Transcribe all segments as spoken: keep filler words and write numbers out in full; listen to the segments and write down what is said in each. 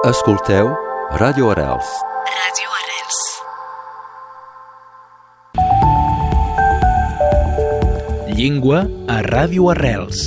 Escolteu Ràdio Arrels. Ràdio Arrels. Llengua a Ràdio Arrels.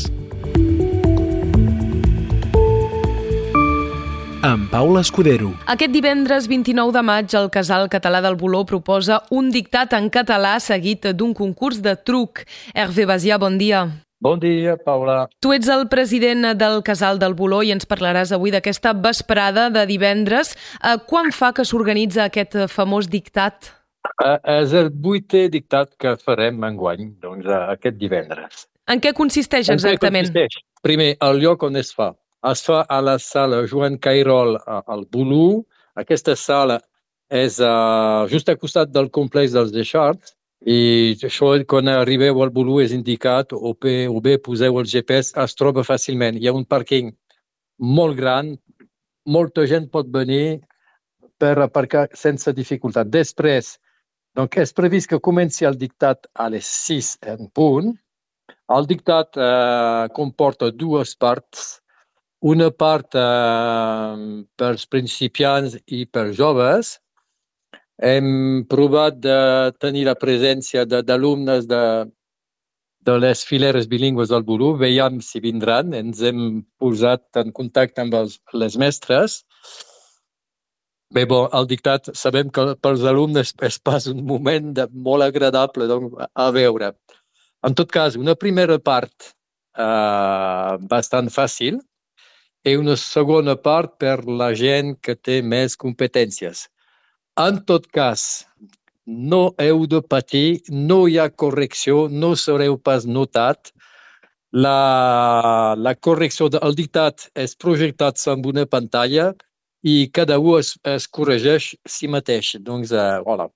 Amb Paula Escudero. Aquest divendres vint-i-nou de maig el Casal Català del Voló proposa un dictat en català seguit d'un concurs de truc. Hervé Basià, bon dia. Bon dia, Paula. Tu ets el president del Casal del Voló i ens parlaràs avui d'aquesta vesprada de divendres. Quan fa que s'organitza aquest famós dictat? Uh, és el vuitè dictat que farem enguany, doncs, uh, aquest divendres. En què consisteix exactament? En què consisteix? Primer, el lloc on es fa. Es fa a la sala Joan Cairol al Voló. Aquesta sala és uh, just al costat del complex dels Deixarts. I això, quan arribeu al Voló, és indicat, o bé, o bé poseu el G P S, es troba fàcilment. Hi ha un pàrquing molt gran, molta gent pot venir per aparcar sense dificultat. Després, doncs, és previst que comenci el dictat a les sis en punt. El dictat eh, comporta dues parts. Una part eh, pels principiants i per joves. Hem provat de tenir la presència d'alumnes de, de les fileres bilingües del Voló. Veiem si vindran. Ens hem posat en contacte amb els, les mestres. Bé, bon, el dictat sabem que pels alumnes és pas un moment de, molt agradable doncs, a veure. En tot cas, una primera part eh, bastant fàcil i una segona part per la gent que té més competències. En tot cas, no heu de patir, no hi ha correcció, no sereu pas notat. La, la correcció del dictat és projectat amb una pantalla i cada un es, es corregeix si mateix. Doncs, uh, voilà.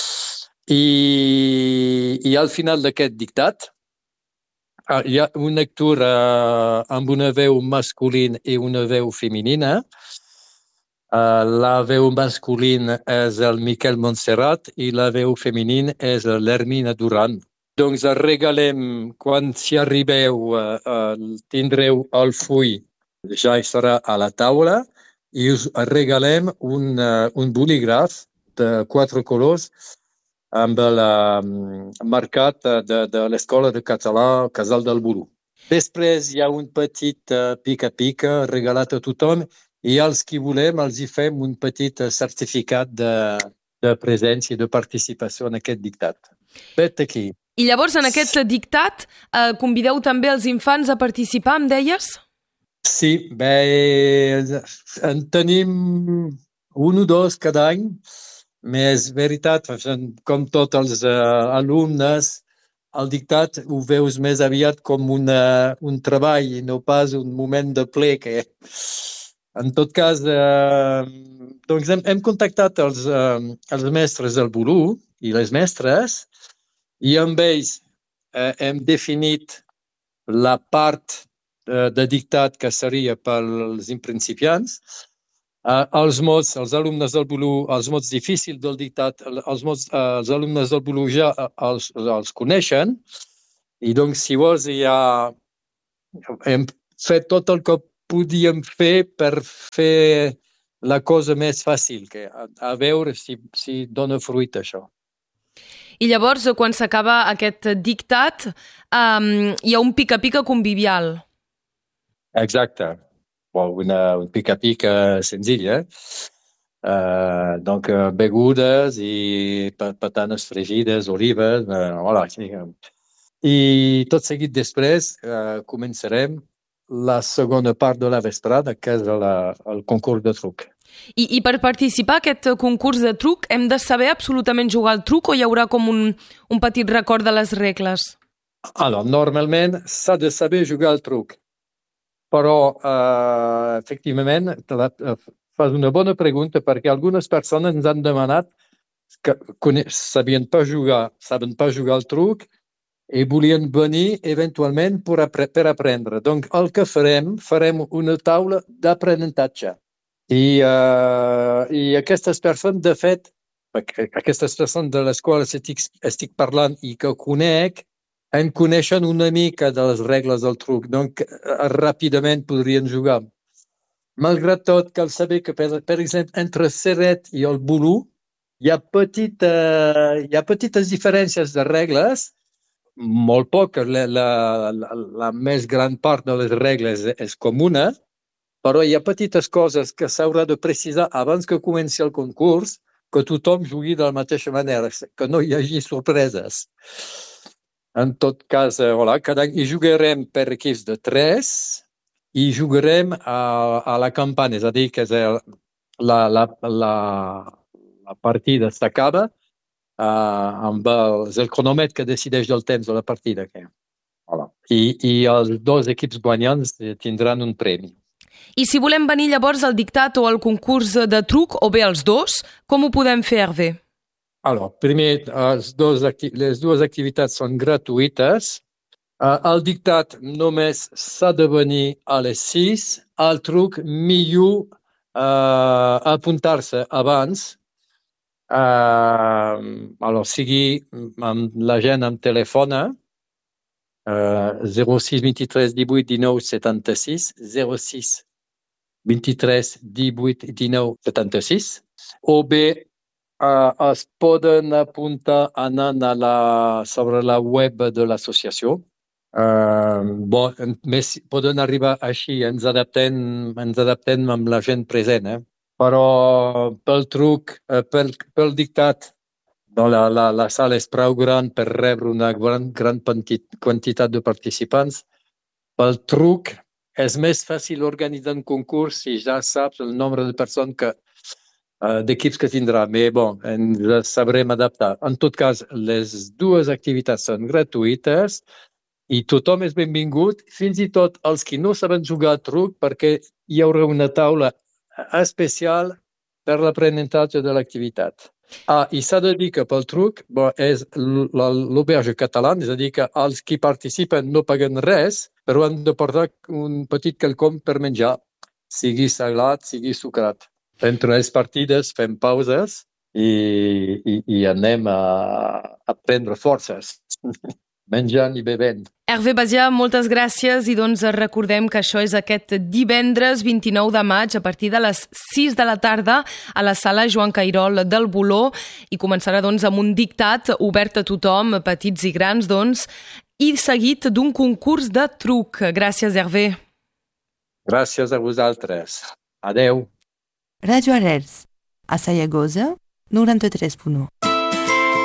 I, I al final d'aquest dictat uh, hi ha una lectura uh, amb una veu masculina i una veu femenina. Uh, la veu masculina és el Miquel Montserrat i la veu femenina és l'Hermina Duran. Doncs regalem, quan si arribeu, uh, uh, tindreu el full, ja serà a la taula, i us regalem un, uh, un bolígraf de quatre colors amb el um, marcat de, de l'Escola de Català Casal del Voló. Després hi ha un petit uh, pica-pica regalat a tothom i els que volem els hi fem un petit certificat de, de presència i de participació en aquest dictat. Vet aquí. I llavors en aquest dictat eh, convideu també els infants a participar, em deies? Sí, bé, en tenim un o dos cada any, però és veritat, com tots els uh, alumnes, el dictat ho veus més aviat com una, un treball i no pas un moment de ple que... En tot cas, eh, doncs hem, hem contactat els, eh, els mestres del Voló i les mestres i amb ells eh, hem definit la part eh, de dictat que seria pels principiants. Eh, els mots, els alumnes del Voló, els mots difícils del dictat, els, mots, eh, els alumnes del Voló ja els, els coneixen i doncs si vols ja hem fet tot el que podíem fer per fer la cosa més fàcil, que a, a veure si, si dona fruit això. I llavors, quan s'acaba aquest dictat, um, hi ha un pica-pica convivial. Exacte. Bon, una, un pica-pica senzill, eh? Uh, donc, begudes i patanes fregides, olives, uh, voilà. I tot seguit després uh, començarem la segona part de la vesprada, que és la, el concurs de truc. I, I per participar a aquest concurs de truc hem de saber absolutament jugar al truc o hi haurà com un, un petit record de les regles? Alors, normalment s'ha de saber jugar al truc, però uh, efectivament la, uh, fas una bona pregunta perquè algunes persones ens han demanat que sabien pas jugar, saben pas jugar al truc i volien venir eventualment per, apre per aprendre. Donc, el que farem, farem una taula d'aprenentatge. I, uh, I aquestes persones, de fet, aquestes persones de les quals estic, estic parlant i que conec, en coneixen una mica de les regles del truc. Donc, uh, ràpidament podrien jugar. malgrat tot, cal saber que, per, per exemple, entre Serret i el Boulou hi ha, petita, hi ha petites diferències de regles, molt poc, la, la, la, la més gran part de les regles és comuna, però hi ha petites coses que s'haurà de precisar abans que comenci el concurs, que tothom jugui de la mateixa manera, que no hi hagi sorpreses. En tot cas, voilà, cada any hi jugarem per equips de tres i jugarem a, a la campana, és a dir, que és el, la, la, la, la partida s'acaba Uh, amb el, és el cronòmetre que decideix el temps de la partida. Que, voilà. I, I els dos equips guanyants tindran un premi. I si volem venir llavors al dictat o al concurs de truc, o bé els dos, com ho podem fer, Hervé? Alors, primer, els dos, les dues activitats són gratuïtes. Uh, el dictat només s'ha de venir a les sis. Al truc, millor uh, apuntar-se abans. Uh, alors, sigui amb la gent amb telefona, uh, zero sis vint-i-tres divuit dinou setanta-sis, zero sis vint-i-tres divuit dinou setanta-sis, o bé uh, es poden apuntar anant a la, sobre la web de l'associació. Uh, bon, més poden arribar així, ens adaptem, ens adaptem amb la gent present, eh? Però pel truc, pel, pel dictat, no, la, la, la sala és prou gran per rebre una gran, gran quantitat de participants. Pel truc és més fàcil organitzar un concurs si ja saps el nombre de persones que, uh, d'equips que tindrà. Però bon, ens sabrem adaptar. En tot cas, les dues activitats són gratuïtes i tothom és benvingut, fins i tot els que no saben jugar al truc, perquè hi haurà una taula especial per l'aprenentatge de l'activitat. Ah, i s'ha de dir que pel truc bon, és l'auberge catalana, és a dir que els que participen no paguen res, però han de portar un petit quelcom per menjar, sigui salat, sigui sucrat. Entre les partides fem pauses i, i, i anem a, a prendre forces. Menjant i bevent. Hervé Basià, moltes gràcies i doncs recordem que això és aquest divendres vint-i-nou de maig a partir de les sis de la tarda a la sala Joan Cairol del Boló i començarà doncs amb un dictat obert a tothom, petits i grans doncs, i seguit d'un concurs de truc. Gràcies, Hervé. Gràcies a vosaltres. Adeu. Radio Arrels, a Sallagosa, noranta-tres punt u.